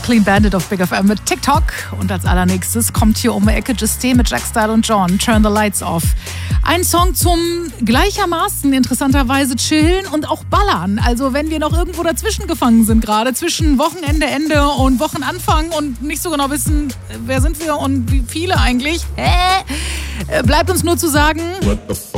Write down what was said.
Clean Bandit auf Big FM mit TikTok. Und als allernächstes kommt hier um die Ecke Justine mit Jack Style und John, Turn the Lights Off. Ein Song zum gleichermaßen interessanterweise chillen und auch ballern. Also wenn wir noch irgendwo dazwischen gefangen sind gerade, zwischen Wochenende und Wochenanfang und nicht so genau wissen, wer sind wir und wie viele eigentlich, bleibt uns nur zu sagen...